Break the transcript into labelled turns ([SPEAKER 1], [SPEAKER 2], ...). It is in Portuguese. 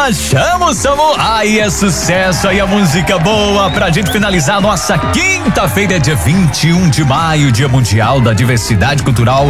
[SPEAKER 1] chama o Samu. Aí é sucesso, aí a música boa pra gente finalizar nossa quinta-feira, dia 21 de maio, Dia Mundial da Diversidade Cultural.